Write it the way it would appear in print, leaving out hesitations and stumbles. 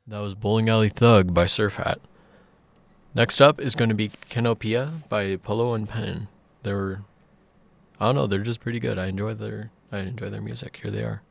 That was Bowling Alley Thug by Surf Hat. Next up is going to be Canopia by Polo and Pen. I don't know, they're just pretty good. I enjoy their music. Here they are.